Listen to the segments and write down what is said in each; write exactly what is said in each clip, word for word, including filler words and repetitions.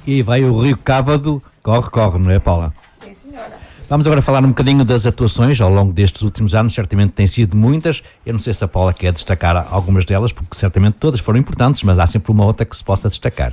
E vai o Rio Cávado, corre, corre, não é, Paula? Sim, senhora. Vamos agora falar um bocadinho das atuações ao longo destes últimos anos, certamente têm sido muitas. Eu não sei se a Paula quer destacar algumas delas, porque certamente todas foram importantes, mas há sempre uma outra que se possa destacar.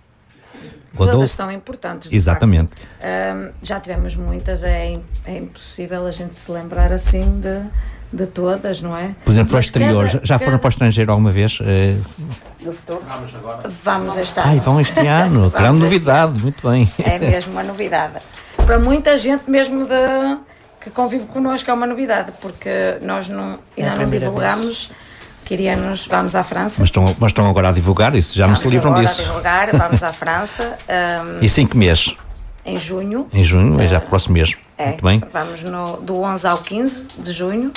Todas Adolfo? são importantes, de Exatamente. Um, já tivemos muitas, é, é impossível a gente se lembrar assim de, de todas, não é? Por exemplo, para o Mas exterior, cada- já foram cada- para o estrangeiro alguma vez? Eh, No futuro? Vamos agora. Vamos este ano. Ai, vão este ano, grande este novidade, muito bem. É mesmo uma novidade. Para muita gente mesmo de, que convive connosco é uma novidade, porque nós não, ainda não divulgámos que iríamos, vamos à França. Mas estão, mas estão agora a divulgar isso, já não Vamos se livram agora disso. a divulgar, vamos à França um, Isso em que mês? em junho. Em junho, é já próximo mês. É, Muito bem. vamos no, do onze ao quinze de junho.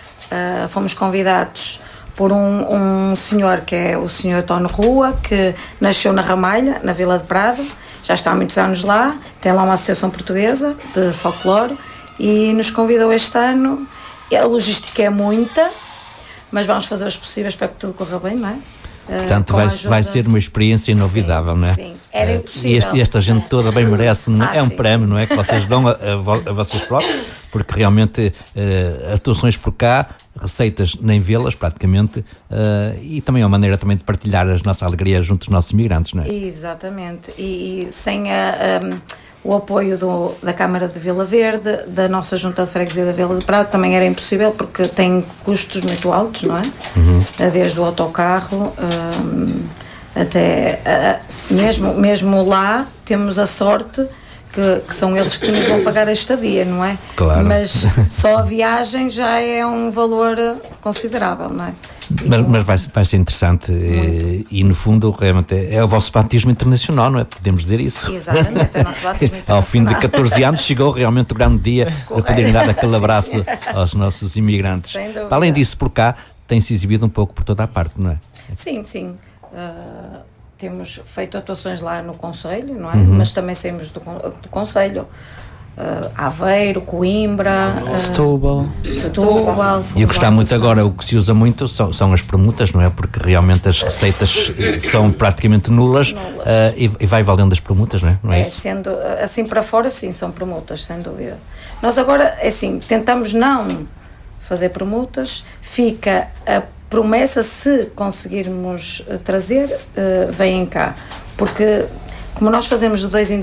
Uh, fomos convidados por um, um senhor que é o senhor Tono Rua, que nasceu na Ramalha, na Vila de Prado, já está há muitos anos lá, tem lá uma associação portuguesa de folclore e nos convidou este ano. A logística é muita, mas vamos fazer os possíveis para que tudo corra bem, não é? Portanto, Uh, vai, com a ajuda- vai ser uma experiência inovidável, Sim, não é? sim. Era Eh, impossível. E este- esta gente toda bem merece, não é? Ah, É um sim, prémio, sim. não é? Que vocês dão a, a vo- a vocês próprios, porque realmente eh, atuações por cá, receitas nem vê-las praticamente, eh, e também é uma maneira também de partilhar as nossas alegrias junto dos nossos imigrantes, não é? Exatamente, e, e sem a, um, o apoio do, da Câmara de Vila Verde, da nossa Junta de Freguesia da Vila de Prado, também era impossível porque tem custos muito altos, não é? Uhum. Desde o autocarro um, até a- a- mesmo, mesmo lá temos a sorte que, que são eles que nos vão pagar a estadia, não é? Claro. Mas só a viagem já é um valor considerável, não é? E Mas, com- mas vai, vai ser interessante e, e no fundo realmente é o vosso batismo internacional, não é? Podemos dizer isso. Exatamente, é o nosso batismo Ao fim de internacional. catorze anos chegou realmente o grande dia de poderem dar aquele abraço aos nossos imigrantes. Sem dúvida. Além disso, por cá tem-se exibido um pouco por toda a parte, não é? Sim, sim. Uh, temos feito atuações lá no Conselho, não é? Uhum. Mas também saímos do, con- do Conselho. Uh, Aveiro, Coimbra, uh, Setúbal. Setúbal. E o que está muito agora, o que se usa muito são, são as permutas, não é? Porque realmente as receitas eh, são praticamente nulas, Nulas. eh, e, e vai valendo as permutas, não é? Não é, É, isso? sendo uh, assim para fora, sim, são permutas, sem dúvida. Nós agora, é assim, tentamos não fazer permutas, fica a promessa, se conseguirmos uh, trazer, uh, vêm cá. Porque, como nós fazemos de dois em